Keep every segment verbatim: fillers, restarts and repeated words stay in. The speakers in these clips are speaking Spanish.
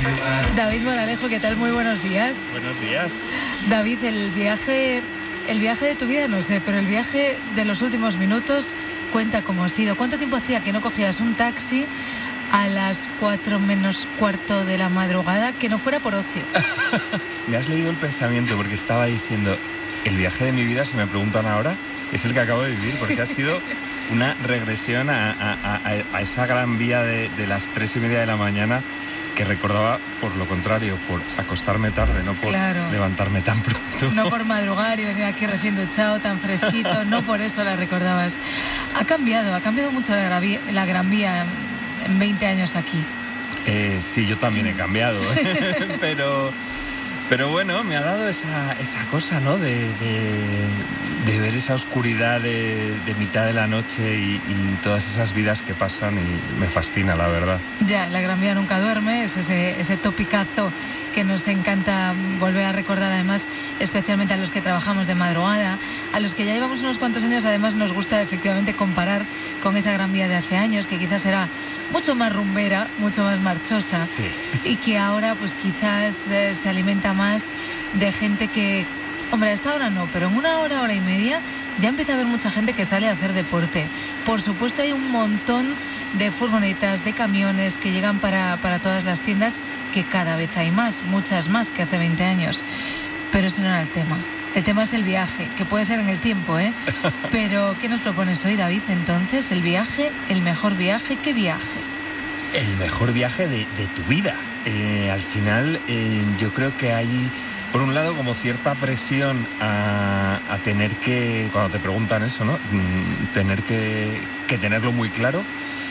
David Moralejo, ¿qué tal? Muy buenos días. Buenos días. David, el viaje, el viaje de tu vida no sé, pero el viaje de los últimos minutos, cuenta cómo ha sido. ¿Cuánto tiempo hacía que no cogías un taxi a las cuatro menos cuarto de la madrugada que no fuera por ocio? Me has leído el pensamiento porque estaba diciendo, el viaje de mi vida, si me preguntan ahora, es el que acabo de vivir, porque ha sido una regresión a, a, a, a esa gran vía de, de las tres y media de la mañana que recordaba por lo contrario, por acostarme tarde, no por claro. levantarme tan pronto. No por madrugar y venir aquí recién duchado, tan fresquito, no por eso la recordabas. Ha cambiado, ha cambiado mucho la, gravi- la Gran Vía en veinte años aquí. Eh, sí, yo también he cambiado, ¿eh? pero... Pero bueno, me ha dado esa, esa cosa, ¿no? De, de, de ver esa oscuridad de, de mitad de la noche y, y todas esas vidas que pasan y me fascina, la verdad. Ya, la Gran Vía nunca duerme, es ese, ese topicazo que nos encanta volver a recordar, además, especialmente a los que trabajamos de madrugada, a los que ya llevamos unos cuantos años, además nos gusta efectivamente comparar con esa Gran Vía de hace años, que quizás era mucho más rumbera, mucho más marchosa, sí. y que ahora pues quizás eh, se alimenta más de gente que, hombre, a esta hora no, pero en una hora, hora y media ya empieza a haber mucha gente que sale a hacer deporte. Por supuesto hay un montón de furgonetas, de camiones que llegan para, para todas las tiendas, que cada vez hay más, muchas más que hace veinte años. Pero ese no era el tema. El tema es el viaje, que puede ser en el tiempo, ¿eh? Pero, ¿qué nos propones hoy, David? Entonces, el viaje, el mejor viaje, ¿qué viaje? El mejor viaje de, de tu vida. Eh, al final, eh, yo creo que hay, por un lado, como cierta presión a, a tener que, cuando te preguntan eso, ¿no? Tener que, que tenerlo muy claro.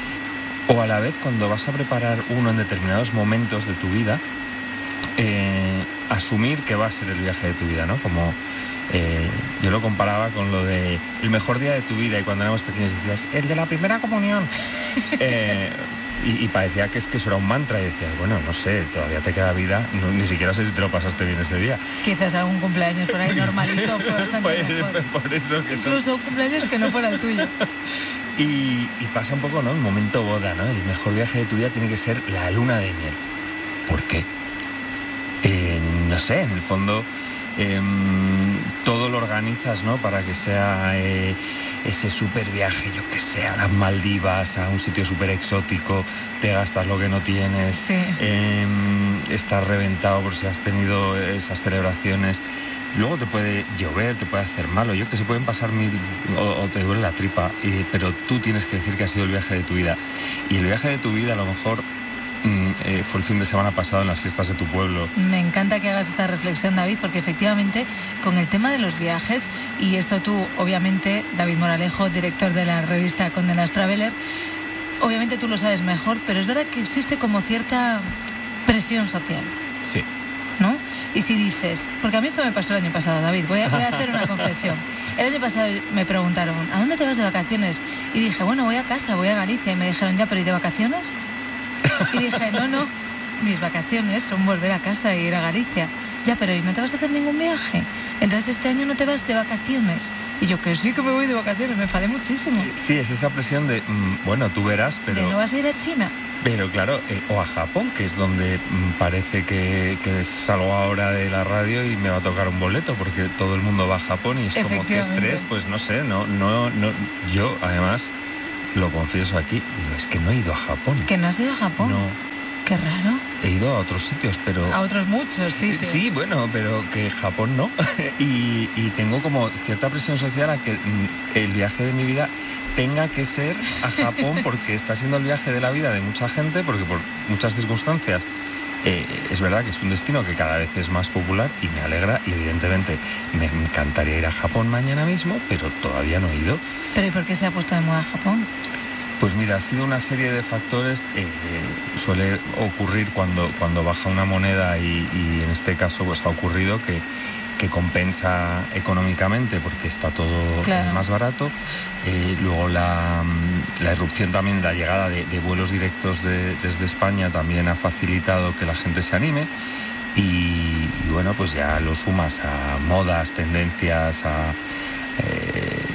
O a la vez, cuando vas a preparar uno en determinados momentos de tu vida, eh, asumir que va a ser el viaje de tu vida, ¿no? Como eh, yo lo comparaba con lo de el mejor día de tu vida, y cuando éramos pequeños decías, el de la primera comunión. eh, y, y parecía que es que eso era un mantra, y decías, bueno, no sé, todavía te queda vida, no, ni siquiera sé si te lo pasaste bien ese día. Quizás algún cumpleaños por ahí normalito fue bastante pues, mejor. Por eso que Incluso son... un cumpleaños que no fuera el tuyo. Y, y pasa un poco, ¿no? El momento boda, ¿no? El mejor viaje de tu vida tiene que ser la luna de miel. ¿Por qué? Eh, no sé, en el fondo eh, todo lo organizas, ¿no? Para que sea eh, ese súper viaje, yo que sé, a las Maldivas, a un sitio súper exótico, te gastas lo que no tienes, sí. eh, estás reventado por si has tenido esas celebraciones. Luego te puede llover, te puede hacer malo, yo que se pueden pasar mil, o, o te duele la tripa, eh, pero tú tienes que decir que ha sido el viaje de tu vida. Y el viaje de tu vida a lo mejor mm, eh, fue el fin de semana pasado en las fiestas de tu pueblo. Me encanta que hagas esta reflexión, David, porque efectivamente con el tema de los viajes, y esto tú, obviamente, David Moralejo, director de la revista Condenas Traveler, obviamente tú lo sabes mejor, pero es verdad que existe como cierta presión social. Sí. ¿No? Y si dices, porque a mí esto me pasó el año pasado, David, voy a, voy a hacer una confesión. El año pasado me preguntaron, ¿a dónde te vas de vacaciones? Y dije, bueno, voy a casa, voy a Galicia. Y me dijeron, ya, pero ¿y de vacaciones? Y dije, no, no, mis vacaciones son volver a casa e ir a Galicia. Ya, pero ¿y no te vas a hacer ningún viaje? Entonces este año no te vas de vacaciones. Y yo, que sí que me voy de vacaciones, me enfadé muchísimo. Sí, es esa presión de, mmm, bueno, tú verás, pero... ¿De no vas a ir a China? Pero claro, eh, o a Japón, que es donde mmm, parece que, que salgo ahora de la radio y me va a tocar un boleto, porque todo el mundo va a Japón y es como que estrés, pues no sé, no, no, no. Yo, además, lo confieso aquí, digo, es que no he ido a Japón. ¿Que no has ido a Japón? No. Qué raro. He ido a otros sitios, pero... A otros muchos sitios. Sí, bueno, pero que Japón no. y, y tengo como cierta presión social a que el viaje de mi vida tenga que ser a Japón, porque está siendo el viaje de la vida de mucha gente, porque por muchas circunstancias eh, es verdad que es un destino que cada vez es más popular y me alegra, y evidentemente me encantaría ir a Japón mañana mismo, pero todavía no he ido. ¿Pero y por qué se ha puesto de moda Japón? Pues mira, ha sido una serie de factores. Eh, suele ocurrir cuando, cuando baja una moneda y, y en este caso pues ha ocurrido que, que compensa económicamente porque está todo claro. más barato. Eh, luego la, la irrupción también, la llegada de, de vuelos directos de, desde España también ha facilitado que la gente se anime. Y, y bueno, pues ya lo sumas a modas, tendencias, a... Eh,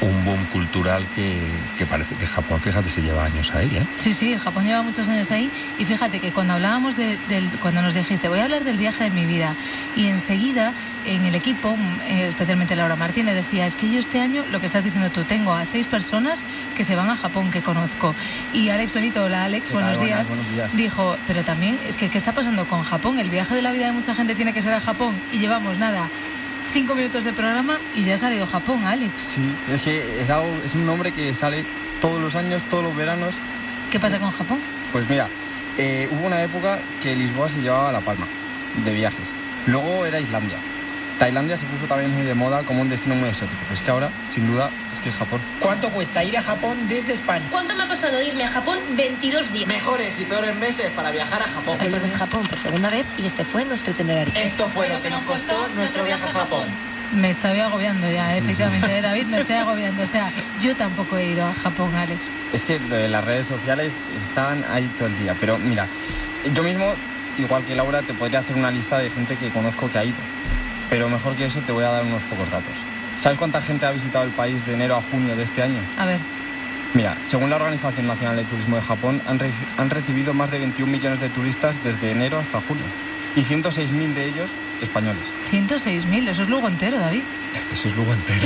un boom cultural que, que parece que Japón, fíjate, se lleva años ahí, ¿eh? Sí, sí, Japón lleva muchos años ahí y fíjate que cuando hablábamos de, del, cuando nos dijiste voy a hablar del viaje de mi vida y enseguida en el equipo, especialmente Laura Martínez, decía es que yo este año, lo que estás diciendo tú, tengo a seis personas que se van a Japón que conozco y Alex Benito, hola Alex, buenos días, buenos días, dijo, pero también es que ¿qué está pasando con Japón? El viaje de la vida de mucha gente tiene que ser a Japón y llevamos nada cinco minutos de programa y ya ha salido Japón, Alex. Sí, es que es, algo, es un nombre que sale todos los años, todos los veranos. ¿Qué pasa con Japón? Pues mira, eh, hubo una época que Lisboa se llevaba a La Palma de viajes. Luego era Islandia. Tailandia se puso también muy de moda como un destino muy exótico. Pero es que ahora, sin duda, es que es Japón. ¿Cuánto cuesta ir a Japón desde España? ¿Cuánto me ha costado irme a Japón? veintidós días. Mejores y peores meses para viajar a Japón. Volvemos a Japón por segunda vez y este fue nuestro itinerario. Esto fue lo que nos costó nuestro viaje a Japón. Me estoy agobiando ya, efectivamente, David, me estoy agobiando. O sea, yo tampoco he ido a Japón, Alex. Es que lo de las redes sociales están ahí todo el día. Pero mira, yo mismo, igual que Laura, te podría hacer una lista de gente que conozco que ha ido. Pero mejor que eso te voy a dar unos pocos datos. ¿Sabes cuánta gente ha visitado el país de enero a junio de este año? A ver. Mira, según la Organización Nacional de Turismo de Japón, han, re han recibido más de veintiún millones de turistas desde enero hasta julio. Y ciento seis mil de ellos españoles. ciento seis mil, eso es Lugo entero, David. Eso es Lugo entero.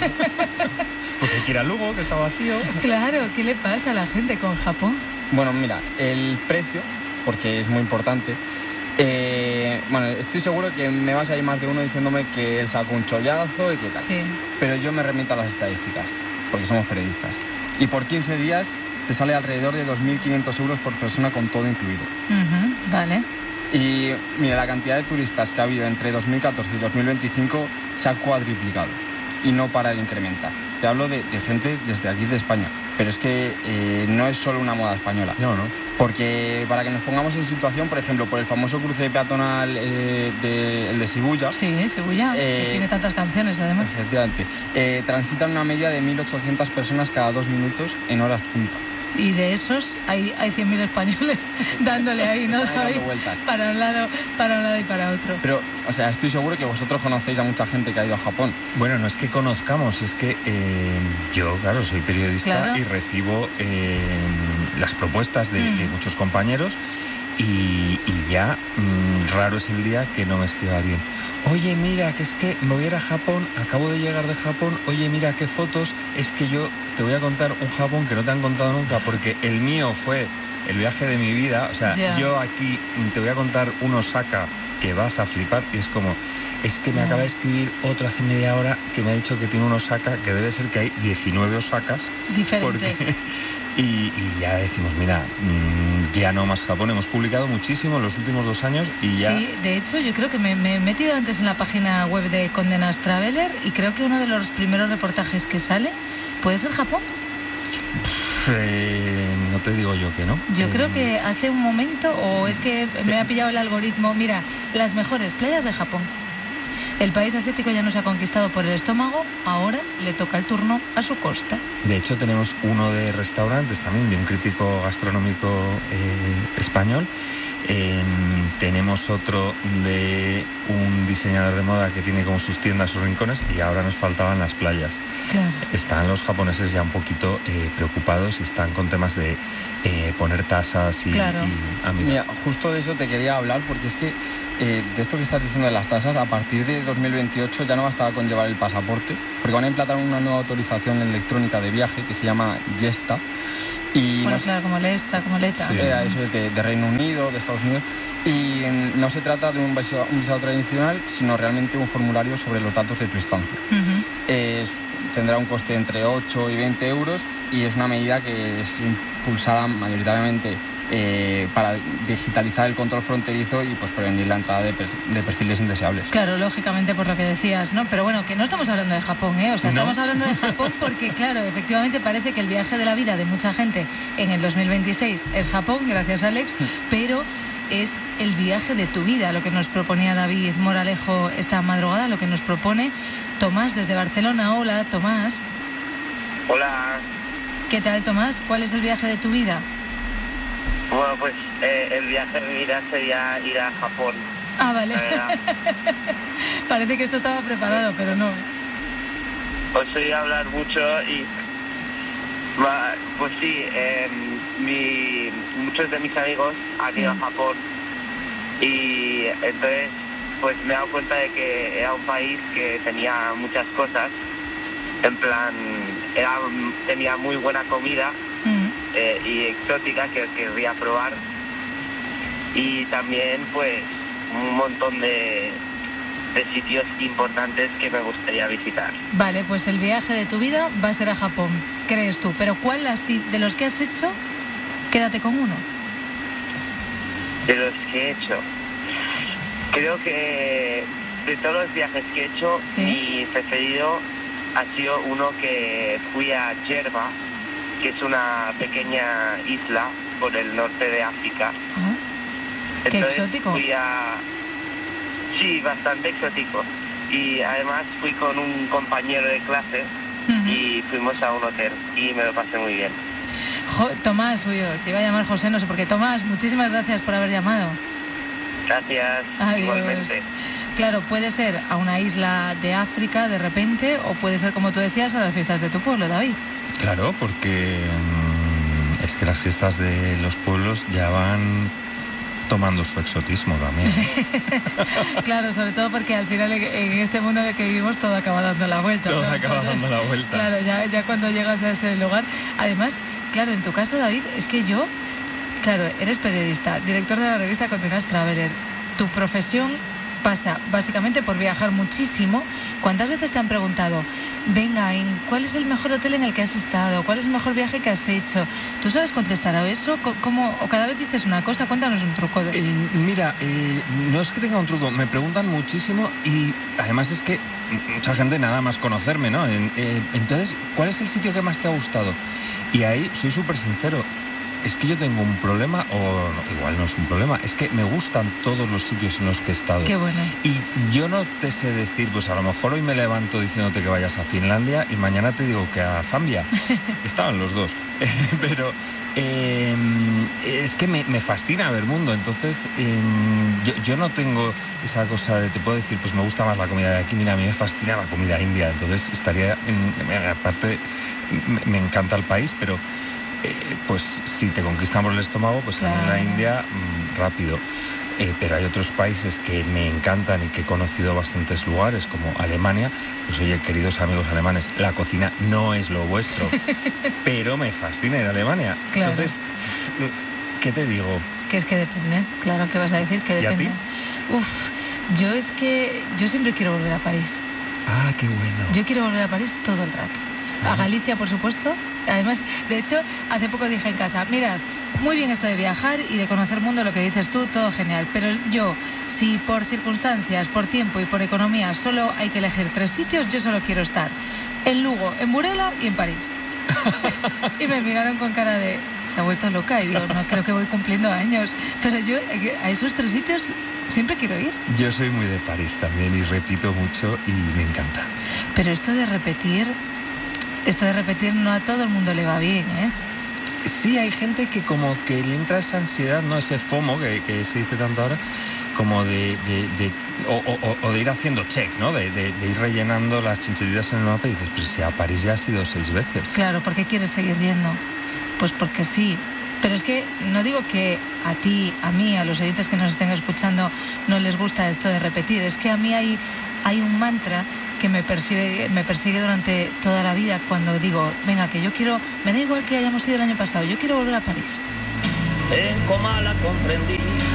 Pues hay que ir a Lugo, que está vacío. Claro, ¿qué le pasa a la gente con Japón? Bueno, mira, el precio, porque es muy importante. Eh, bueno, estoy seguro que me vas a ir más de uno diciéndome que él sacó un chollazo y que tal. Sí. Pero yo me remito a las estadísticas, porque somos periodistas. Y por quince días te sale alrededor de dos mil quinientos euros por persona con todo incluido. Uh-huh, vale. Y mira, la cantidad de turistas que ha habido entre dos mil catorce y dos mil veinticinco se ha cuadriplicado y no para de incrementar. Te hablo de, de gente desde aquí de España, pero es que eh, no es solo una moda española. No, no. Porque para que nos pongamos en situación, por ejemplo, por el famoso cruce peatonal eh, de, el de Shibuya. Sí, Shibuya, eh, que tiene tantas canciones además. Efectivamente. Eh, transitan una media de mil ochocientas personas cada dos minutos en horas punta. Y de esos hay, hay cien mil españoles dándole ahí, ¿no? Dando vueltas. Para un lado, para un lado y para otro. Pero, o sea, estoy seguro que vosotros conocéis a mucha gente que ha ido a Japón. Bueno, no es que conozcamos, es que eh, yo, claro, soy periodista claro. y recibo eh, las propuestas de, mm. de muchos compañeros y, y ya mmm, raro es el día que no me escriba alguien. Oye, mira, que es que me voy a ir a Japón, acabo de llegar de Japón, oye, mira qué fotos, es que yo te voy a contar un Japón que no te han contado nunca, porque el mío fue el viaje de mi vida, o sea, yeah. yo aquí te voy a contar un Osaka que vas a flipar, y es como, es que me yeah. acaba de escribir otro hace media hora que me ha dicho que tiene un Osaka, que debe ser que hay diecinueve Osakas. Diferentes. Porque, y, y ya decimos, mira, mmm, ya no más Japón, hemos publicado muchísimo en los últimos dos años y ya... Sí, de hecho yo creo que me, me he metido antes en la página web de Condé Nast Traveler y creo que uno de los primeros reportajes que sale puede ser Japón. Eh, no te digo yo que no. Yo eh, creo que hace un momento, o es que me ha pillado el algoritmo, mira, las mejores playas de Japón. El país asiático ya nos ha conquistado por el estómago, ahora le toca el turno a su costa. De hecho, tenemos uno de restaurantes también, de un crítico gastronómico eh, español. Eh, tenemos otro de un diseñador de moda que tiene como sus tiendas, sus rincones, y ahora nos faltaban las playas. Claro. Están los japoneses ya un poquito eh, preocupados y están con temas de eh, poner tasas y... Claro. y ah, mira. Mira, justo de eso te quería hablar, porque es que eh, de esto que estás diciendo de las tasas, a partir de dos mil veintiocho ya no bastaba con llevar el pasaporte, porque van a implantar una nueva autorización electrónica de viaje que se llama YESTA. Y bueno, no claro, como Lesta, como Leta. Sí, eso es de, de Reino Unido, de Estados Unidos. Y no se trata de un visado, un visado tradicional, sino realmente un formulario sobre los datos de tu estancia. Uh-huh. Es, tendrá un coste entre ocho y veinte euros y es una medida que es impulsada mayoritariamente eh, para digitalizar el control fronterizo y pues prevenir la entrada de, per, de perfiles indeseables. Claro, lógicamente por lo que decías, ¿no? Pero bueno, que no estamos hablando de Japón, ¿eh? O sea, no. estamos hablando de Japón porque, claro, efectivamente parece que el viaje de la vida de mucha gente en el dos mil veintiséis es Japón, gracias Alex, pero es el viaje de tu vida, lo que nos proponía David Moralejo esta madrugada, lo que nos propone Tomás desde Barcelona. Hola, Tomás. Hola. ¿Qué tal, Tomás? ¿Cuál es el viaje de tu vida? Bueno, pues eh, el viaje de mi vida sería ir a Japón. Ah, vale. Parece que esto estaba preparado, pero no. os oí hablar mucho y... va, pues sí, eh, mi, muchos de mis amigos han Sí. ido a Japón y entonces pues me he dado cuenta de que era un país que tenía muchas cosas, en plan, era, tenía muy buena comida Mm. eh, y exótica que querría probar y también pues un montón de, de sitios importantes que me gustaría visitar. Vale, pues el viaje de tu vida va a ser a Japón, crees tú. Pero ¿cuál así de los que has hecho? Quédate con uno. De los que he hecho, creo que de todos los viajes que he hecho, Sí. mi preferido ha sido uno que fui a Jerba, que es una pequeña isla por el norte de África. Ah, qué Entonces, exótico. Fui a... Sí, bastante exótico. Y además fui con un compañero de clase Ujú. y fuimos a un hotel y me lo pasé muy bien. Jo- Tomás, uy, yo te iba a llamar José, no sé por qué. Tomás, muchísimas gracias por haber llamado. Gracias, Adiós. igualmente. Claro, puede ser a una isla de África de repente o puede ser, como tú decías, a las fiestas de tu pueblo, David. Claro, porque mm, es que las fiestas de los pueblos ya van tomando su exotismo también. Claro, sobre todo porque al final en- en este mundo en el que vivimos todo acaba dando la vuelta. Todo ¿no? acaba Entonces, dando la vuelta. Claro, ya, ya cuando llegas a ese lugar. Además, claro, en tu caso, David, es que yo, claro, eres periodista, director de la revista Continental Traveler. Tu profesión pasa básicamente por viajar muchísimo. ¿Cuántas veces te han preguntado, venga, ¿en cuál es el mejor hotel en el que has estado? ¿Cuál es el mejor viaje que has hecho? ¿Tú sabes contestar a eso? Co- ¿Cómo? ¿O cada vez dices una cosa? Cuéntanos un truco. De... Eh, mira, eh, no es que tenga un truco, me preguntan muchísimo y además es que mucha gente nada más conocerme, ¿no? En- eh, entonces, ¿cuál es el sitio que más te ha gustado? Y ahí soy súper sincero. Es que yo tengo un problema, o no, igual no es un problema, es que me gustan todos los sitios en los que he estado. Qué bueno. Y yo no te sé decir, pues a lo mejor hoy me levanto diciéndote que vayas a Finlandia y mañana te digo que a Zambia. Estaban los dos. Pero eh, es que me, me fascina ver mundo. Entonces eh, yo, yo no tengo esa cosa de, te puedo decir, pues me gusta más la comida de aquí. Mira, a mí me fascina la comida india. Entonces estaría, en, aparte, me, me encanta el país, pero... Eh, pues si te conquistan por el estómago, pues Claro. a mí en la India mmm, rápido. Eh, pero hay otros países que me encantan y que he conocido bastantes lugares, como Alemania. Pues oye, queridos amigos alemanes, la cocina no es lo vuestro, pero me fascina ir a Alemania. Claro. Entonces, ¿qué te digo? Que es que depende, claro, que vas a decir que ¿Y a depende. ti? Uf, yo es que yo siempre quiero volver a París. Ah, qué bueno. Yo quiero volver a París todo el rato. A Galicia, por supuesto. Además, de hecho, hace poco dije en casa, mira, muy bien esto de viajar y de conocer el mundo, lo que dices tú, todo genial. Pero yo, si por circunstancias, por tiempo y por economía solo hay que elegir tres sitios, yo solo quiero estar en Lugo, en Burela y en París. Y me miraron con cara de, se ha vuelto loca. Y digo, no, creo que voy cumpliendo años. Pero yo a esos tres sitios siempre quiero ir. Yo soy muy de París también y repito mucho y me encanta. Pero esto de repetir, esto de repetir no a todo el mundo le va bien, ¿eh? Sí, hay gente que como que le entra esa ansiedad, no ese FOMO que, que se dice tanto ahora, como de, de, de o, o, o de ir haciendo check, ¿no? De, de, de ir rellenando las chinchetitas en el mapa y dices, pero si a París ya has ido seis veces. Claro, ¿por qué quieres seguir yendo? Pues porque sí. Pero es que no digo que a ti, a mí, a los oyentes que nos estén escuchando no les gusta esto de repetir. Es que a mí hay, hay un mantra que me persigue, me persigue durante toda la vida cuando digo, venga, que yo quiero, me da igual que hayamos ido el año pasado, yo quiero volver a París. En Comala comprendí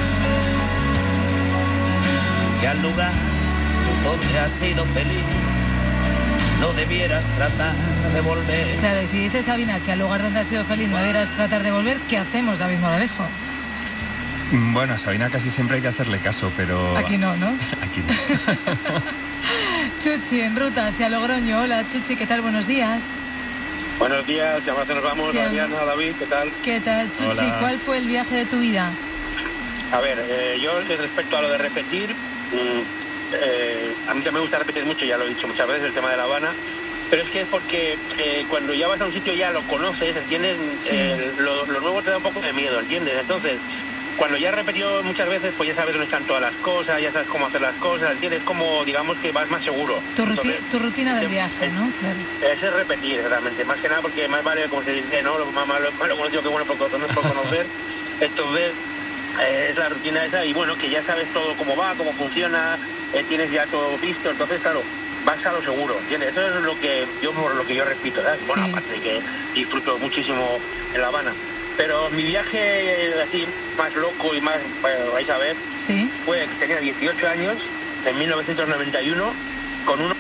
que al lugar donde has sido feliz no debieras tratar de volver. Claro, y si dices, Sabina, que al lugar donde has sido feliz no debieras tratar de volver, ¿qué hacemos, David Moralejo? Bueno, a Sabina casi siempre hay que hacerle caso, pero... Aquí no, ¿no? Aquí no. Chuchi, en ruta hacia Logroño. Hola, Chuchi, ¿qué tal? Buenos días. Buenos días, ya más nos vamos, Sí, Adriana, David, ¿qué tal? ¿Qué tal, Chuchi? Hola. ¿Cuál fue el viaje de tu vida? A ver, eh, yo respecto a lo de repetir, mmm, eh, a mí también me gusta repetir mucho, ya lo he dicho muchas veces, el tema de La Habana, pero es que es porque eh, cuando ya vas a un sitio ya lo conoces, ¿entiendes? Sí. Eh, lo, lo nuevo te da un poco de miedo, ¿entiendes? Entonces, cuando ya has repetido muchas veces, pues ya sabes dónde están todas las cosas, ya sabes cómo hacer las cosas, ¿entiendes? Como, digamos, que vas más seguro. Tu, ruti Entonces, tu rutina del viaje, ¿no? Claro. Ese es repetir, exactamente. Más que nada porque más vale, como se dice, ¿no? Lo más malo, malo conocido que bueno por conocer, por conocer. Entonces, eh, es la rutina esa y bueno, que ya sabes todo cómo va, cómo funciona, eh, tienes ya todo visto. Entonces, claro, vas a lo seguro, ¿entiendes? Eso es lo que yo, por lo que yo repito, ¿sabes? Bueno, sí. Aparte de que disfruto muchísimo en La Habana. Pero mi viaje así más loco y más, bueno, vais a ver, ¿sí? Fue que tenía dieciocho años, en mil novecientos noventa y uno, con uno...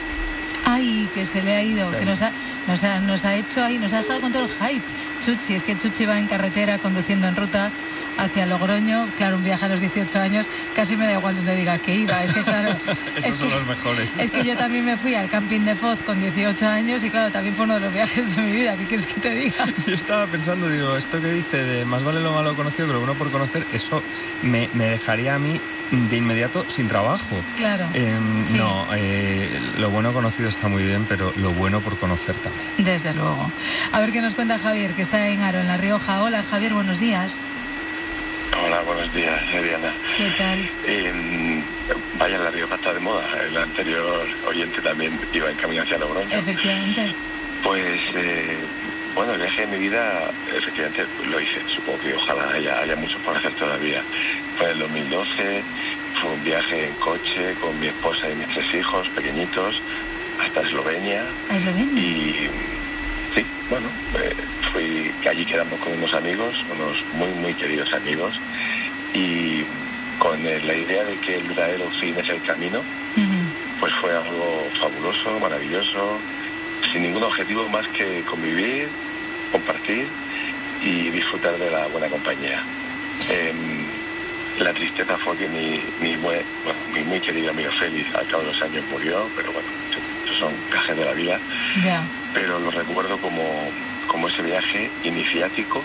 Ay, que se le ha ido, sí. que nos ha, nos, ha, nos ha hecho ahí, nos ha dejado con todo el hype. Chuchi, es que Chuchi va en carretera conduciendo en ruta hacia Logroño, claro, un viaje a los dieciocho años, casi me da igual donde diga que iba, es que claro... Esos es son que, los mejores. Es que yo también me fui al camping de Foz con dieciocho años y claro, también fue uno de los viajes de mi vida, ¿qué quieres que te diga? Yo estaba pensando, digo, esto que dice de más vale lo malo conocido que lo bueno por conocer, eso me, me dejaría a mí de inmediato sin trabajo. Claro. Eh, sí. No, eh, lo bueno conocido está muy bien, pero lo bueno por conocer también. Desde luego. A ver qué nos cuenta Javier, que está en Haro, en La Rioja. Hola, Javier, buenos días. Hola, buenos días, Diana. ¿Qué tal? Eh, vaya, La Rioja está de moda. El anterior oyente también iba en camino hacia Logroño. Efectivamente. Pues, eh, bueno, el viaje de mi vida, efectivamente, lo hice. Supongo que ojalá haya, haya mucho por hacer todavía. Fue en el dos mil doce, fue un viaje en coche con mi esposa y mis tres hijos pequeñitos hasta Eslovenia. ¿A Eslovenia? Y sí, bueno, eh, fui, allí quedamos con unos amigos, unos muy, muy queridos amigos, y con eh, la idea de que el verdadero fin es el camino, uh-huh. Pues fue algo fabuloso, maravilloso, sin ningún objetivo más que convivir, compartir y disfrutar de la buena compañía. Eh, la tristeza fue que mi, mi, bueno, mi muy querido amigo Félix al cabo de los años murió, pero bueno, estos son cajes de la vida. Yeah. Pero lo recuerdo como, como ese viaje iniciático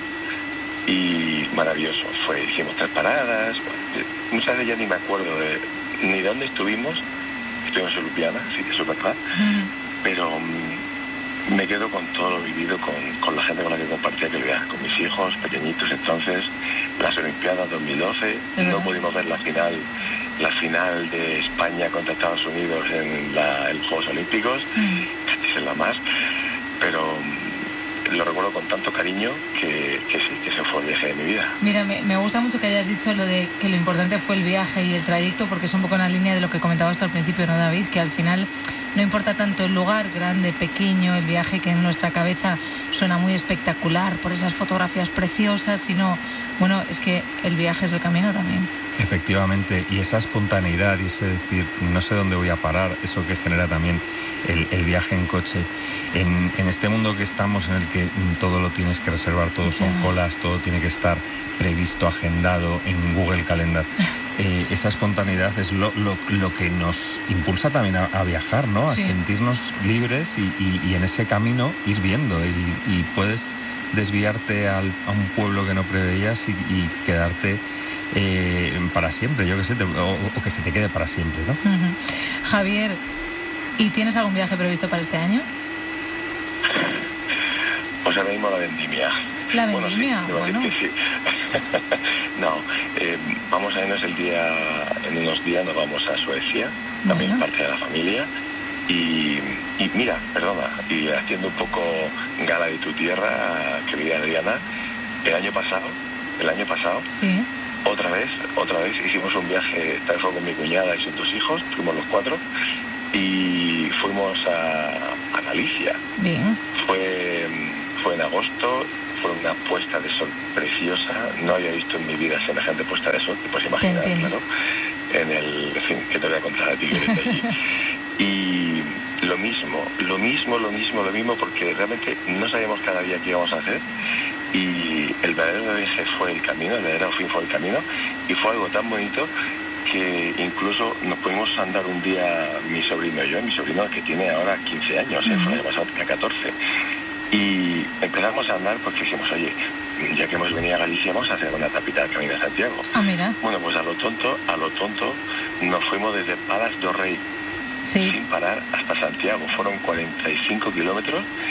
y maravilloso. Fue, hicimos tres paradas, muchas de ellas ni me acuerdo de ni de dónde estuvimos. Estuvimos en Ljubljana, sí que eso es verdad, uh-huh. Pero um, me quedo con todo lo vivido, con, con la gente con la que compartí aquel viaje, con mis hijos pequeñitos. Entonces, las Olimpiadas dos mil doce, uh-huh. No pudimos ver la final la final de España contra Estados Unidos en la, en los Juegos Olímpicos, uh-huh. Es la más, pero um, lo recuerdo con tanto cariño que, que sí, que ese fue el viaje de mi vida. Mira, me, me gusta mucho que hayas dicho lo de que lo importante fue el viaje y el trayecto, porque es un poco en la línea de lo que comentabas tú al principio, ¿no, David? Que al final no importa tanto el lugar, grande, pequeño, el viaje que en nuestra cabeza suena muy espectacular por esas fotografías preciosas, sino, bueno, es que el viaje es el camino también. Efectivamente, y esa espontaneidad y ese decir, no sé dónde voy a parar, eso que genera también el, el viaje en coche, en, en este mundo que estamos, en el que todo lo tienes que reservar, todo son yeah. colas, todo tiene que estar previsto, agendado en Google Calendar. Eh, esa espontaneidad es lo, lo, lo que nos impulsa también a, a viajar, ¿no? A sí. sentirnos libres y, y, y en ese camino ir viendo, y, y puedes desviarte al, a un pueblo que no preveías y, y quedarte eh, para siempre, yo que sé, te, o, o que se te quede para siempre, ¿no? Uh-huh. Javier, ¿y tienes algún viaje previsto para este año? Pues ahora mismo la vendimia. ¿La vendimia? Bueno, sí, bueno. Sí. No, eh, vamos a irnos el día, en unos días nos vamos a Suecia, también bueno. Parte de la familia. Y, y mira, perdona, y haciendo un poco gala de tu tierra, querida Adriana, el año pasado, el año pasado, sí. otra vez, otra vez hicimos un viaje, esta vez fue con mi cuñada y sus dos hijos, fuimos los cuatro, y fuimos a, a Galicia. Bien. Fue, fue en agosto, fue una puesta de sol preciosa, no había visto en mi vida semejante puesta de sol, te puedes imaginar, claro, en el, en fin, que te voy a contar a ti que eres de allí. Y lo mismo, lo mismo, lo mismo, lo mismo, porque realmente no sabíamos cada día qué íbamos a hacer, y el verdadero viaje fue el camino, el verdadero fin fue el camino, y fue algo tan bonito que incluso nos pudimos andar un día mi sobrino y yo, mi sobrino que tiene ahora quince años, uh-huh. Fue el año pasado tenía catorce, y empezamos a andar porque dijimos, oye, ya que hemos venido a Galicia, vamos a hacer una tapita del Camino de Santiago. Ah, mira. Bueno, pues a lo tonto, a lo tonto, nos fuimos desde Palas do Rei, sí. Sin parar hasta Santiago. Fueron cuarenta y cinco kilómetros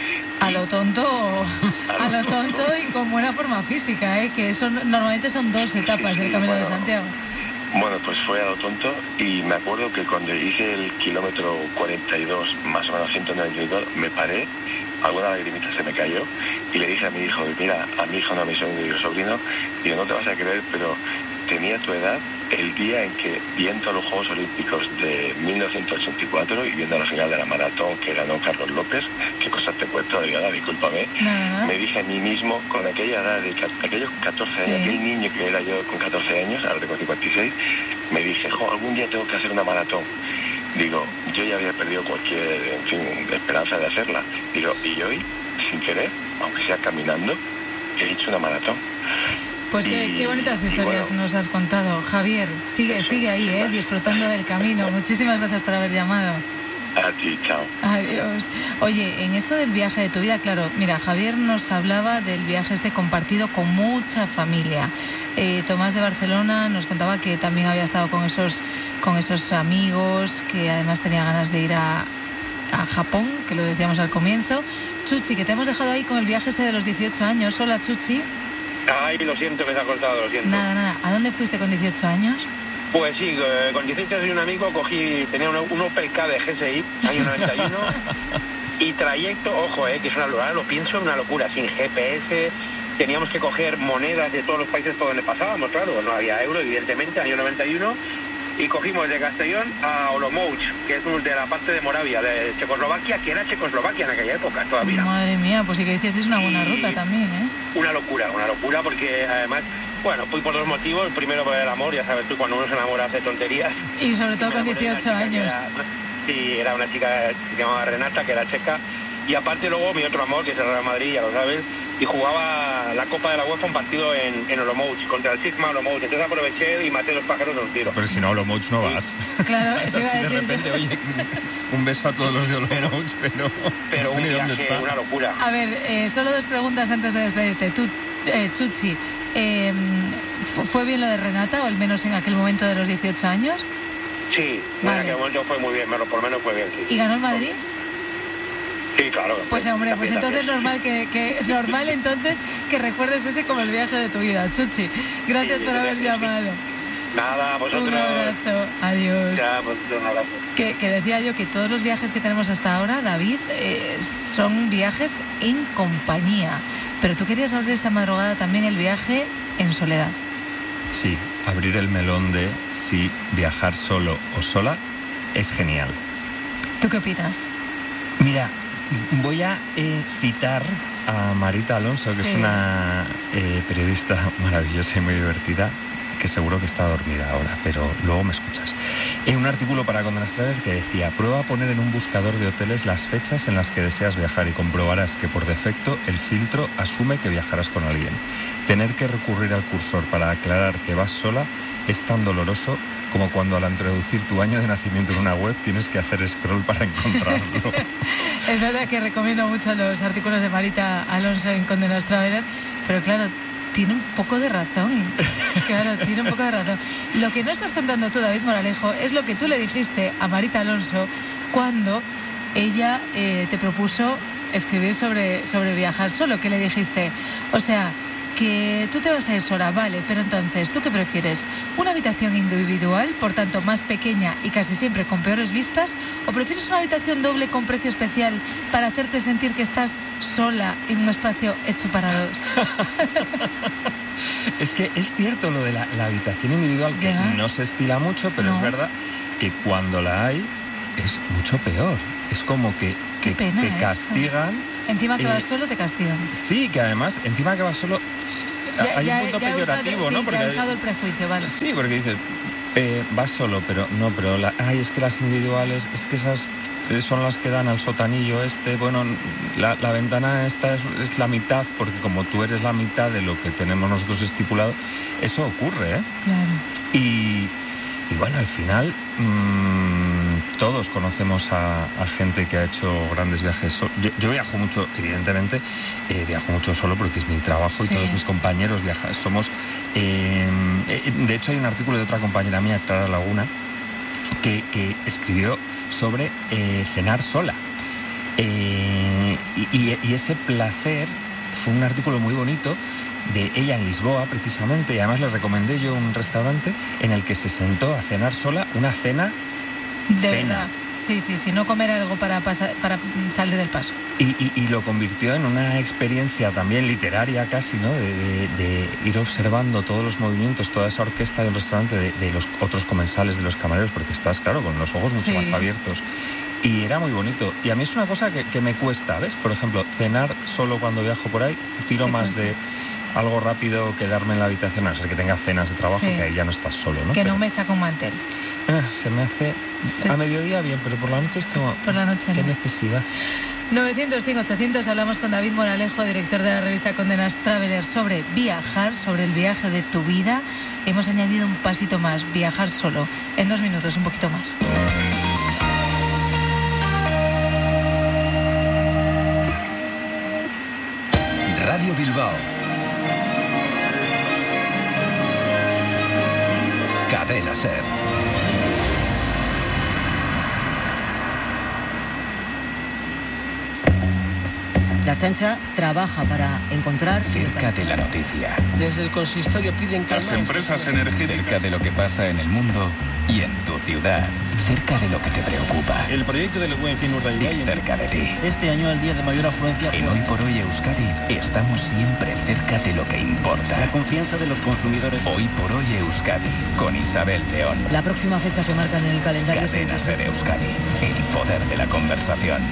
A lo tonto, a lo tonto y con buena forma física, ¿eh? Que eso normalmente son dos etapas del Camino de Santiago. Bueno, pues fue a lo tonto y me acuerdo que cuando hice el kilómetro cuarenta y dos, más o menos ciento noventa y dos, me paré, alguna lagrimita se me cayó y le dije a mi hijo, mira, a mi hijo no, a mi sobrino, digo, no te vas a creer, pero tenía tu edad el día en que, viendo los Juegos Olímpicos de mil novecientos ochenta y cuatro y viendo la final de la maratón que ganó Carlos López, qué cosas te he puesto, Adriana, discúlpame, no. me dije a mí mismo, con aquella edad de aquellos catorce años, sí. aquel niño que era yo con catorce años, ahora tengo cincuenta y seis, me dije, jo, algún día tengo que hacer una maratón. Digo, yo ya había perdido cualquier, en fin, esperanza de hacerla. Digo, y hoy, sin querer, aunque sea caminando, he hecho una maratón. Pues qué, qué bonitas historias bueno, nos has contado. Javier, sigue, sigue ahí, ¿eh? Disfrutando del camino. Muchísimas gracias por haber llamado. A ti, chao. Adiós. Oye, en esto del viaje de tu vida, claro, mira, Javier nos hablaba del viaje este compartido con mucha familia. Eh, Tomás de Barcelona nos contaba que también había estado con esos, con esos amigos, que además tenía ganas de ir a, a Japón, que lo decíamos al comienzo. Chuchi, que te hemos dejado ahí con el viaje ese de los dieciocho años. Hola, Chuchi. Ay, lo siento, me se ha cortado, lo siento. Nada, nada. ¿A dónde fuiste con dieciocho años? Pues sí, con dieciocho años y un amigo cogí, tenía un, un Opel K de G S I, año noventa y uno, y trayecto, ojo, eh, que es una locura, lo pienso, una locura, sin G P S, teníamos que coger monedas de todos los países por donde pasábamos, claro, no había euro, evidentemente, año noventa y uno, y cogimos de Castellón a Olomouc, que es de la parte de Moravia, de Checoslovaquia, que era Checoslovaquia en aquella época todavía. Madre mía, pues sí que dices, es una buena y ruta también, ¿eh? Una locura, una locura, porque además, bueno, fui por dos motivos. El primero por el amor, ya sabes tú, cuando uno se enamora hace tonterías. Y sobre todo con dieciocho años. Era, sí, era una chica que se llamaba Renata, que era checa. Y aparte luego mi otro amor, que es el Real Madrid, ya lo sabes, y jugaba la Copa de la UEFA un partido en, en Olomouc, contra el Sigma Olomouc. Entonces aproveché y maté dos pájaros de un tiro. Pero si no, Olomouc no vas. Claro, eso iba a decir. De repente, yo. Oye, un beso a todos los de Olomouc, pero... Pero no un sé viaje, está. una locura. A ver, eh, solo dos preguntas antes de despedirte. Tú, eh, Chuchi, eh, ¿fue bien lo de Renata, o al menos en aquel momento de los dieciocho años? Sí, vale. En aquel momento fue muy bien, pero por lo menos fue bien, sí. ¿Y ganó el Madrid? Sí, claro. Pues hombre, pues entonces normal que, que normal entonces que recuerdes ese como el viaje de tu vida, Chuchi. Gracias sí, por haber sí, llamado. Nada, vosotros. Un abrazo, adiós. Ya, pues un abrazo. Que, que decía yo que todos los viajes que tenemos hasta ahora, David, eh, son viajes en compañía. Pero tú querías abrir esta madrugada también el viaje en soledad. Sí, abrir el melón de si viajar solo o sola es genial. ¿Tú qué opinas? Mira, voy a eh, citar a Marita Alonso, que sí. es una eh, periodista maravillosa y muy divertida, que seguro que está dormida ahora, pero luego me escuchas. En un artículo para Condenas Traveler que decía: prueba a poner en un buscador de hoteles las fechas en las que deseas viajar y comprobarás que por defecto el filtro asume que viajarás con alguien. Tener que recurrir al cursor para aclarar que vas sola es tan doloroso como cuando al introducir tu año de nacimiento en una web tienes que hacer scroll para encontrarlo. Es verdad que recomiendo mucho los artículos de Marita Alonso en Condenas Traveler, pero claro, tiene un poco de razón. Claro, tiene un poco de razón. Lo que no estás contando tú, David Moralejo, es lo que tú le dijiste a Marita Alonso cuando ella eh, te propuso escribir sobre, sobre viajar solo. ¿Qué le dijiste? O sea, que tú te vas a ir sola, vale, pero entonces, ¿tú qué prefieres? ¿Una habitación individual, por tanto más pequeña y casi siempre con peores vistas? ¿O prefieres una habitación doble con precio especial para hacerte sentir que estás sola en un espacio hecho para dos? Es que es cierto lo de la, la habitación individual, que ¿ya? No se estila mucho, pero no. Es verdad que cuando la hay es mucho peor. Es como que, que te castigan. Eso. Encima que eh, vas solo te castigan. Sí, que además, encima que vas solo, ya, hay ya, un punto ya peyorativo, usado, ¿no? Sí, porque ya he usado el prejuicio, vale. Sí, porque dices, eh, vas solo, pero no, pero la, ay, es que las individuales, es que esas son las que dan al sotanillo este, bueno, la, la ventana esta es, es la mitad, porque como tú eres la mitad de lo que tenemos nosotros estipulado, eso ocurre, ¿eh? Claro. Y... Y bueno, al final mmm, todos conocemos a, a gente que ha hecho grandes viajes. Yo, yo viajo mucho, evidentemente, eh, viajo mucho solo porque es mi trabajo, sí. Y todos mis compañeros viajan. Somos, eh, de hecho hay un artículo de otra compañera mía, Clara Laguna, que, que escribió sobre eh, cenar sola. Eh, y, y, y ese placer fue un artículo muy bonito de ella en Lisboa, precisamente, y además le recomendé yo un restaurante en el que se sentó a cenar sola, una cena de cena. Verdad. Sí, sí, sí, no comer algo para, pasar, para salir del paso. Y, y, y lo convirtió en una experiencia también literaria casi, ¿no? De, de, de ir observando todos los movimientos, toda esa orquesta del restaurante, de, de los otros comensales, de los camareros, porque estás, claro, con los ojos mucho sí. más abiertos. Y era muy bonito. Y a mí es una cosa que, que me cuesta, ¿ves? Por ejemplo, cenar solo cuando viajo por ahí, tiro más cuesta? de algo rápido, quedarme en la habitación, a no ser que tenga cenas de trabajo, sí. que ahí ya no estás solo, ¿no? Que pero, no me saco un mantel. Eh, se me hace... Sí. A mediodía bien, pero por la noche es como... Por la noche ¿Qué no. necesidad? novecientos cinco ochocientos hablamos con David Moralejo, director de la revista Condenas Traveler, sobre viajar, sobre el viaje de tu vida. Hemos añadido un pasito más, viajar solo. En dos minutos, un poquito más. Radio Bilbao. Cadena SER. La Ertzaintza trabaja para encontrar... Cerca de la noticia. Desde el consistorio piden que... Las empresas energéticas. Cerca de lo que pasa en el mundo y en tu ciudad. Cerca de lo que te preocupa. El proyecto del Guggenheim Urdaibai. Y cerca de ti. Este año el día de mayor afluencia... En Hoy por Hoy Euskadi estamos siempre cerca de lo que importa. La confianza de los consumidores. Hoy por Hoy Euskadi, con Isabel León. La próxima fecha que marcan en el calendario... Cadena SER Euskadi, el poder de la conversación.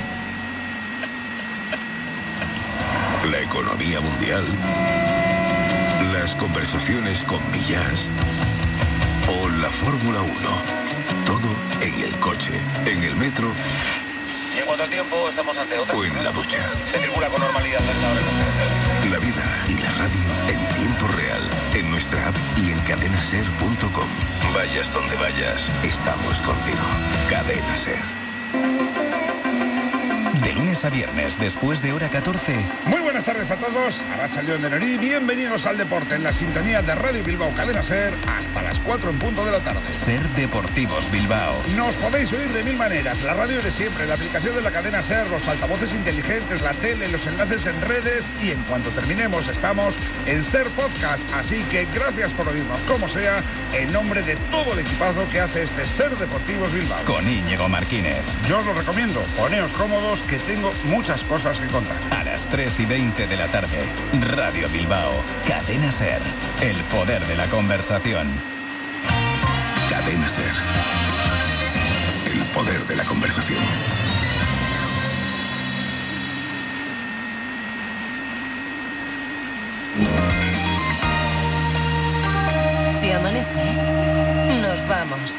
La economía mundial, las conversaciones con Millás o la Fórmula uno. Todo en el coche, en el metro. Y en cuanto al tiempo, estamos ante otra. O en la ducha. Se circula con normalidad hasta ahora en las carreteras. La vida y la radio en tiempo real, en nuestra app y en cadena ser punto com. Vayas donde vayas, estamos contigo. Cadena SER. De lunes a viernes, después de hora catorce. Muy buenas tardes a todos. Arratsaldeon denori. Bienvenidos al deporte en la sintonía de Radio Bilbao Cadena SER hasta las cuatro en punto de la tarde. SER Deportivos Bilbao. Nos podéis oír de mil maneras. La radio de siempre, la aplicación de la cadena SER, los altavoces inteligentes, la tele, los enlaces en redes y en cuanto terminemos estamos en SER Podcast. Así que gracias por oírnos como sea, en nombre de todo el equipazo que hace este SER Deportivos Bilbao. Con Íñigo Martínez. Yo os lo recomiendo. Poneos cómodos que tengo muchas cosas que contar. A las tres y veinte de la tarde, Radio Bilbao, Cadena SER, el poder de la conversación. Cadena SER, el poder de la conversación. Si amanece, nos vamos.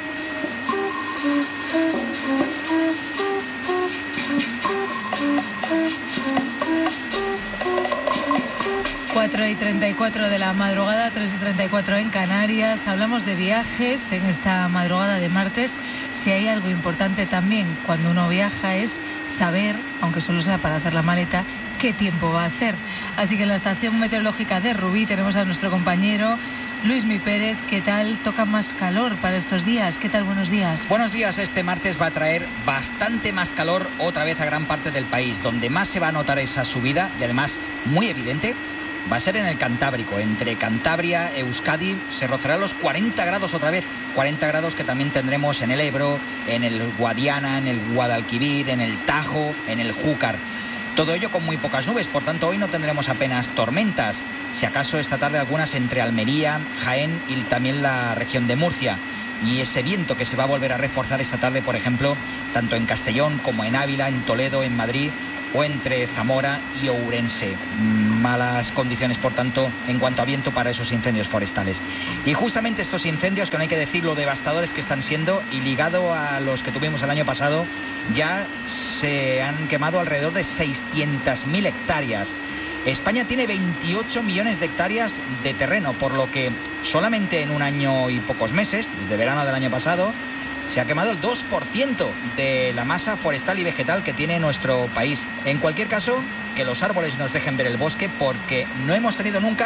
cuatro y treinta y cuatro de la madrugada, tres y treinta y cuatro en Canarias. Hablamos de viajes en esta madrugada de martes. Si hay algo importante también cuando uno viaja es saber, aunque solo sea para hacer la maleta, qué tiempo va a hacer. Así que en la estación meteorológica de Rubí tenemos a nuestro compañero Luismi Pérez. ¿Qué tal? Toca más calor para estos días. ¿Qué tal? Buenos días. Buenos días. Este martes va a traer bastante más calor otra vez a gran parte del país. Donde más se va a notar esa subida, y además muy evidente, va a ser en el Cantábrico. Entre Cantabria, Euskadi, se rozará los cuarenta grados otra vez. cuarenta grados que también tendremos en el Ebro, en el Guadiana, en el Guadalquivir, en el Tajo, en el Júcar. Todo ello con muy pocas nubes, por tanto hoy no tendremos apenas tormentas. Si acaso esta tarde algunas entre Almería, Jaén y también la región de Murcia. Y ese viento que se va a volver a reforzar esta tarde, por ejemplo, tanto en Castellón como en Ávila, en Toledo, en Madrid o entre Zamora y Ourense. Malas condiciones, por tanto, en cuanto a viento para esos incendios forestales. Y justamente estos incendios, que no hay que decir lo devastadores que están siendo, y ligado a los que tuvimos el año pasado, ya se han quemado alrededor de seiscientas mil hectáreas. España tiene veintiocho millones de hectáreas de terreno, por lo que solamente en un año y pocos meses, desde verano del año pasado, se ha quemado el dos por ciento de la masa forestal y vegetal que tiene nuestro país. En cualquier caso, que los árboles nos dejen ver el bosque, porque no hemos tenido nunca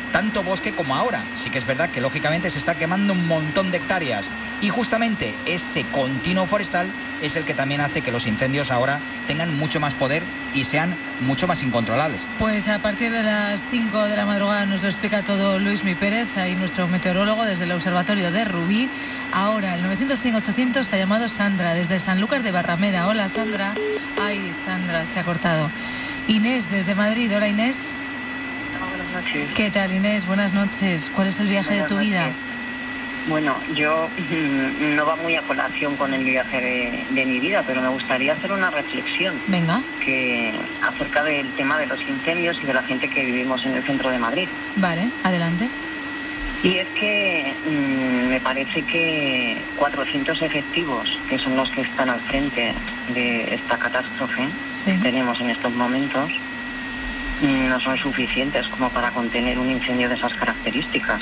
tanto bosque como ahora. Sí que es verdad que lógicamente se está quemando un montón de hectáreas y justamente ese continuo forestal es el que también hace que los incendios ahora tengan mucho más poder y sean mucho más incontrolables. Pues a partir de las cinco de la madrugada nos lo explica todo Luismi Pérez, ahí nuestro meteorólogo desde el Observatorio de Rubí. Ahora el novecientos cien ochocientos ha llamado Sandra desde Sanlúcar de Barrameda. Hola Sandra. Ay Sandra, se ha cortado. Inés desde Madrid. Hola Inés. Buenas noches. ¿Qué tal Inés? Buenas noches. ¿Cuál es el viaje Buenas de tu vida? noches. Bueno, yo mm, no va muy a colación con el viaje de, de mi vida, pero me gustaría hacer una reflexión. Venga. Que acerca del tema de los incendios y de la gente que vivimos en el centro de Madrid. Vale, adelante. Y es que mmm, me parece que cuatrocientos efectivos, que son los que están al frente de esta catástrofe sí. que tenemos en estos momentos, mmm, no son suficientes como para contener un incendio de esas características.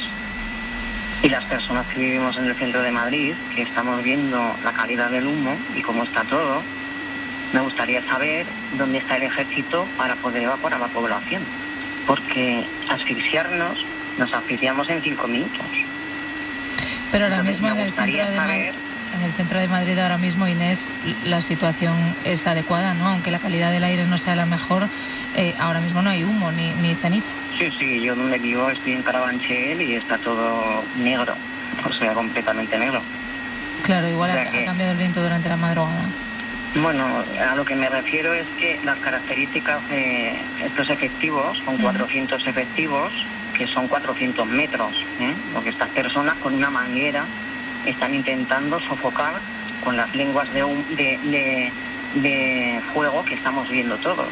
Y las personas que vivimos en el centro de Madrid, que estamos viendo la calidad del humo y cómo está todo, me gustaría saber dónde está el ejército para poder evacuar a la población. Porque asfixiarnos, nos asfixiamos en cinco minutos. Pero ahora Entonces, mismo me en el, centro de saber... Madrid, en el centro de Madrid ahora mismo, Inés, la situación es adecuada, ¿no? Aunque la calidad del aire no sea la mejor, eh, ahora mismo no hay humo ni, ni ceniza. Sí, sí, yo donde vivo estoy en Carabanchel y está todo negro, o sea, completamente negro. Claro, igual O sea ha, que- ha cambiado el viento durante la madrugada. Bueno, a lo que me refiero es que las características de estos efectivos, con Ujú. cuatrocientos efectivos, que son cuatrocientos metros, ¿eh? Lo que estas personas con una manguera están intentando sofocar con las lenguas de, hum- de, de, de fuego que estamos viendo todos.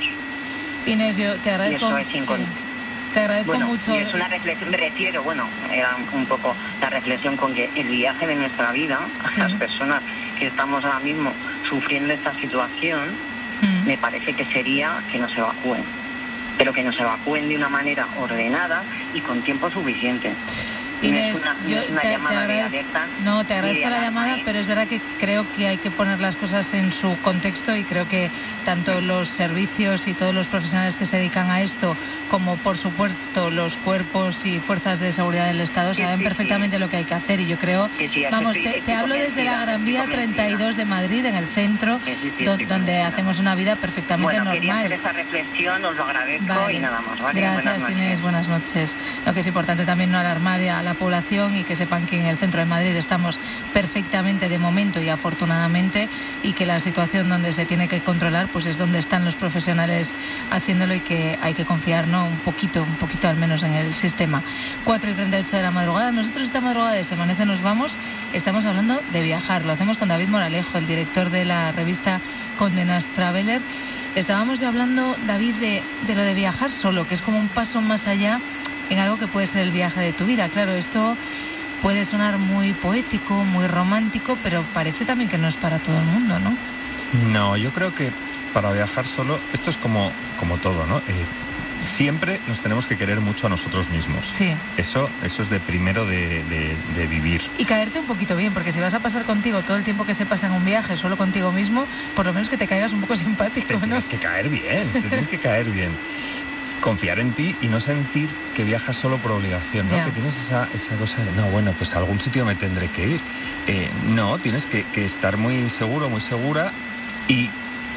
Inés, yo te Y agradezco, eso es incon- sí, te agradezco Bueno, mucho. y es una reflexión, me refiero, bueno, era un poco la reflexión con que el viaje de nuestra vida, a Sí. las personas que estamos ahora mismo sufriendo esta situación, Mm. me parece que sería que nos evacúen, pero que nos evacúen de una manera ordenada y con tiempo suficiente. Inés, no es una, no yo es una te, te llamada de agradezco, alerta. no, te ni agradezco de la alarma, llamada, ¿eh? pero es verdad que creo que hay que poner las cosas en su contexto y creo que tanto los servicios y todos los profesionales que se dedican a esto, como por supuesto los cuerpos y fuerzas de seguridad del Estado, Sí, saben sí, perfectamente sí. lo que hay que hacer y yo creo, Que sí, eso vamos, estoy- te, te estoy hablo desde la convencida, Gran estoy Vía convencida. treinta y dos de Madrid, en el centro, Que sí, sí, do- estoy donde convencida. hacemos una vida perfectamente Bueno, quería hacer normal. esa reflexión, os lo agradezco Vale. y nada más, ¿vale? Gracias, Buenas noches. Inés, buenas noches. Lo que es importante también no alarmar a la población y que sepan que en el centro de Madrid estamos perfectamente de momento y afortunadamente, y que la situación donde se tiene que controlar pues es donde están los profesionales haciéndolo y que hay que confiar, ¿no? Un poquito, un poquito al menos en el sistema. cuatro y treinta y ocho de la madrugada. Nosotros esta madrugada de Se Amanece Nos Vamos estamos hablando de viajar. Lo hacemos con David Moralejo, el director de la revista Condé Nast Traveler. Estábamos ya hablando, David, de, de lo de viajar solo, que es como un paso más allá en algo que puede ser el viaje de tu vida. Claro, esto puede sonar muy poético, muy romántico, pero parece también que no es para todo el mundo, ¿no? No, yo creo que para viajar solo, esto es como, como todo, ¿no? Eh, siempre nos tenemos que querer mucho a nosotros mismos. Sí. Eso, eso es de primero de, de- de vivir. Y caerte un poquito bien, porque si vas a pasar contigo todo el tiempo que se pasa en un viaje, solo contigo mismo, por lo menos que te caigas un poco simpático, Te ¿no? tienes que caer bien, te tienes que caer bien. Confiar en ti y no sentir que viajas solo por obligación, ¿no? Ya. Que tienes esa, esa cosa de, no, bueno, pues a algún sitio me tendré que ir. Eh, no, tienes que, que estar muy seguro, muy segura y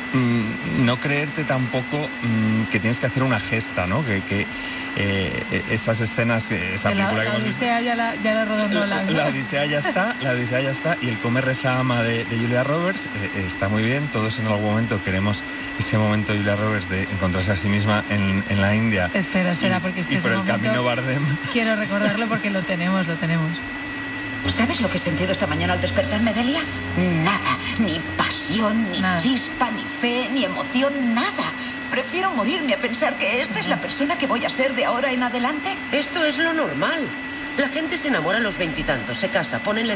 mm, no creerte tampoco mm, que tienes que hacer una gesta, ¿no? Que, que eh, esas escenas, esa Que la, película que la hemos visto... Odisea ya la, ya la rodó Nolan, ¿no? La Odisea ya está, la Odisea ya está y el Come, Reza, Ama de, de Julia Roberts eh, eh, está muy bien. Todos en algún momento queremos ese momento de Julia Roberts de encontrarse a sí misma en, en la India. Espera, espera, y, porque es que y ese por el momento camino Bardem. quiero recordarlo porque lo tenemos, lo tenemos. ¿Sabes lo que he sentido esta mañana al despertarme, Delia? Nada, ni pasión, ni Nada. chispa, ni fe, ni emoción, nada. Prefiero morirme a pensar que esta es la persona que voy a ser de ahora en adelante. Esto es lo normal. La gente se enamora a los veintitantos, se casa, ponen la